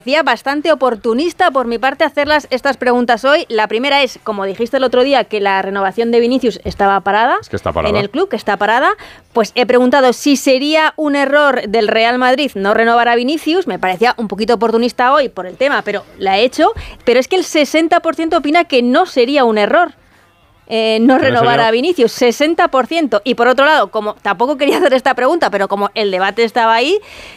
Bastante oportunista por mi parte hacerlas estas preguntas hoy. La primera es, como dijiste el otro día, que la renovación de Vinicius estaba parada. Es que está parada. En el club, que está parada. Pues he preguntado si sería un error del Real Madrid no renovar a Vinicius. Me parecía un poquito oportunista hoy por el tema, pero la he hecho. Pero es que el 60% opina que no sería un error. No renovar a Vinicius, 60%. Y por otro lado, como tampoco quería hacer esta pregunta, pero como el debate estaba ahí,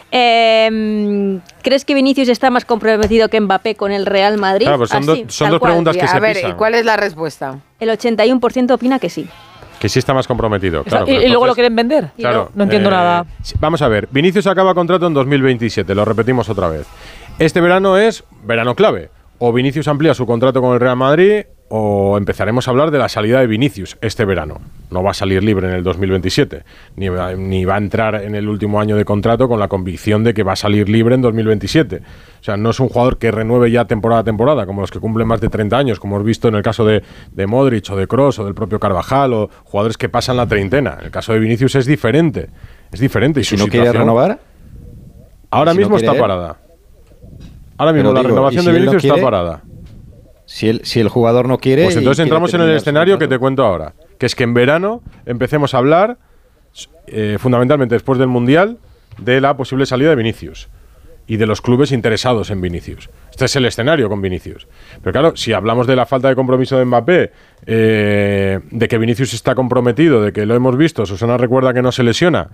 ¿crees que Vinicius está más comprometido que Mbappé con el Real Madrid? Claro, pues son dos preguntas que se pisan. ¿Y cuál es la respuesta? El 81% opina que sí. Que sí está más comprometido. Claro, y luego lo quieren vender. Claro, no entiendo nada. Vamos a ver, Vinicius acaba contrato en 2027, lo repetimos otra vez. Este verano es verano clave. O Vinicius amplía su contrato con el Real Madrid o empezaremos a hablar de la salida de Vinicius este verano. No va a salir libre en el 2027, ni va a entrar en el último año de contrato con la convicción de que va a salir libre en 2027. O sea, no es un jugador que renueve ya temporada a temporada, como los que cumplen más de 30 años, como hemos visto en el caso de Modric o de Kroos o del propio Carvajal, o jugadores que pasan la treintena. El caso de Vinicius es diferente. Es diferente. ¿Y si no quiere renovar? Ahora mismo está parada. Ahora mismo la renovación de Vinicius está parada. Si el jugador no quiere... Pues entonces entramos en el escenario que te cuento ahora, que es que en verano empecemos a hablar, fundamentalmente después del Mundial, de la posible salida de Vinicius y de los clubes interesados en Vinicius. Este es el escenario con Vinicius. Pero claro, si hablamos de la falta de compromiso de Mbappé, de que Vinicius está comprometido, de que lo hemos visto, Susana recuerda que no se lesiona,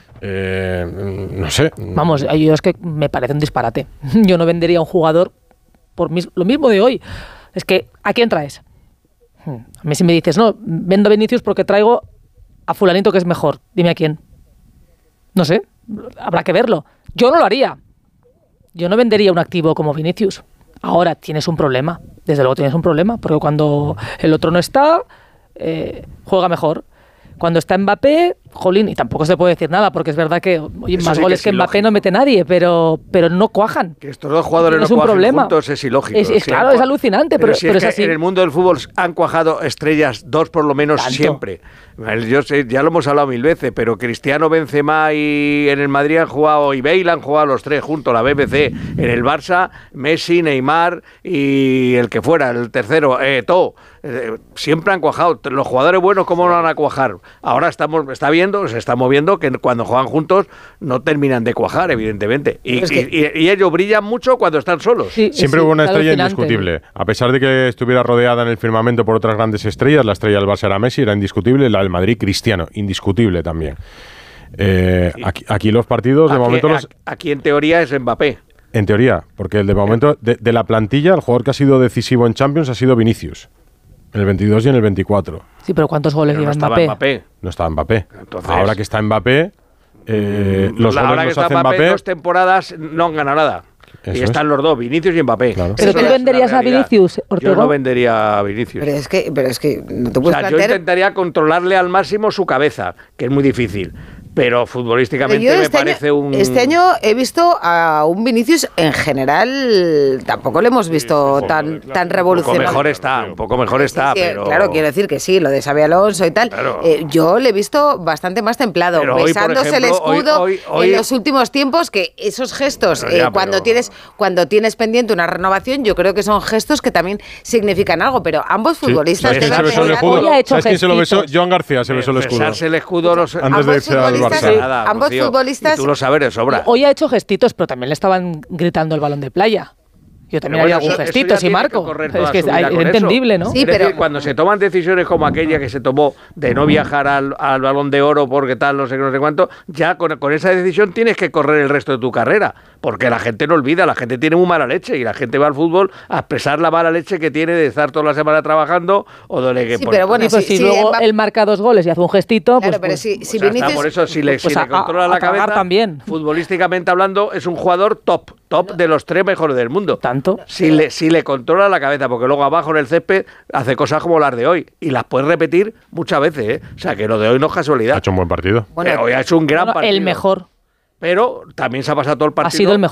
no sé. Vamos, yo es que me parece un disparate. Yo no vendería a un jugador por lo mismo de hoy. Es que, ¿a quién traes? A mí si me dices, no, vendo a Vinicius porque traigo a fulanito que es mejor. Dime a quién. No sé, habrá que verlo. Yo no lo haría. Yo no vendería un activo como Vinicius. Ahora tienes un problema. Desde luego tienes un problema, porque cuando el otro no está, juega mejor. Cuando está Mbappé, jolín, y tampoco se puede decir nada, porque es verdad que más goles que Mbappé no mete nadie, pero no cuajan. Que estos dos jugadores no cuajen juntos es ilógico. Claro, es alucinante, pero es así. En el mundo del fútbol han cuajado estrellas, dos por lo menos. ¿Tanto? Siempre. Yo sé, ya lo hemos hablado mil veces, pero Cristiano, Benzema y en el Madrid han jugado, y Bale han jugado los tres juntos, la BBC. En el Barça, Messi, Neymar y el que fuera, el tercero, Eto'o. Siempre han cuajado. Los jugadores buenos, ¿cómo no van a cuajar? Ahora se está moviendo que cuando juegan juntos no terminan de cuajar, evidentemente. Y ellos brillan mucho cuando están solos. Siempre hubo una estrella indiscutible. A pesar de que estuviera rodeada en el firmamento por otras grandes estrellas, la estrella del Barça era Messi, era indiscutible, la del Madrid, Cristiano, indiscutible también. Aquí los partidos, de momento... Aquí en teoría es Mbappé. En teoría, porque de momento de la plantilla, el jugador que ha sido decisivo en Champions ha sido Vinicius. En el 22 y en el 24. Sí, pero ¿cuántos goles lleva Mbappé? No estaba Mbappé. Entonces, ahora que está Mbappé, los goles los hace Mbappé. 2 temporadas no han ganado nada. Y están los dos, Vinicius y Mbappé. Claro. ¿Pero tú venderías a Vinicius, Ortega? Yo no vendería a Vinicius. Pero es que no te puedes plantear... Yo intentaría controlarle al máximo su cabeza, que es muy difícil. Pero futbolísticamente me parece un... Este año he visto a un Vinicius en general, tampoco lo hemos visto tan revolucionario. Un poco mejor está, pero... Claro, quiero decir que sí, lo de Xabi Alonso y tal. Claro. Yo le he visto bastante más templado, pero besándose hoy, por ejemplo, el escudo hoy, en los últimos tiempos, que esos gestos, cuando tienes pendiente una renovación, yo creo que son gestos que también significan algo, pero ambos futbolistas... ¿Sabes quién se besó el escudo? ¿Sabes quién se lo besó? Joan García se besó el escudo. Besarse el escudo antes de irse al Barça. Nada, ambos futbolistas. Y tú lo sabes de sobra. Hoy ha hecho gestitos, pero también le estaban gritando el balón de playa. Yo también haría algún gestito, sí, Marco. Es que es entendible, ¿no? Sí, pero cuando se toman decisiones como aquella que se tomó de no viajar al Balón de Oro porque tal, no sé qué, no sé cuánto, ya con esa decisión tienes que correr el resto de tu carrera, porque la gente no olvida, la gente tiene muy mala leche y la gente va al fútbol a expresar la mala leche que tiene de estar toda la semana trabajando o de que... Sí, pero bueno, si luego él marca 2 goles y hace un gestito, claro, pues... pero si Vinicius... Por eso, si le controla la cabeza, también. Futbolísticamente hablando, es un jugador top de los 3 mejores del mundo. ¿Tanto? Si le controla la cabeza, porque luego abajo en el césped hace cosas como las de hoy y las puedes repetir muchas veces, ¿eh? O sea, que lo de hoy no es casualidad. Ha hecho un buen partido. Bueno, hoy ha hecho un gran partido. El mejor. Pero también se ha pasado todo el partido. Ha sido el mejor.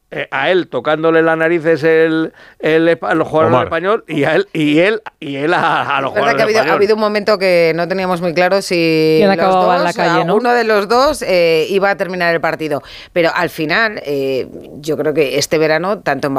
a él tocándole las narices el jugador español y él a los jugadores españoles. Ha habido un momento que no teníamos muy claro si los dos, en la calle, ¿no? Uno de los dos iba a terminar el partido. Pero al final, yo creo que este verano, tanto